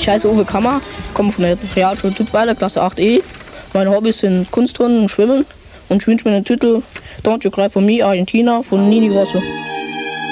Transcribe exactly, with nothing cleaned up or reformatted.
heiße Uwe Kammer, komme von der Realschule Duttweiler, Klasse acht E. Meine Hobbys sind Kunstturnen und Schwimmen und ich wünsche mir den Titel Don't You Cry For Me, Argentina von Nini Grosso.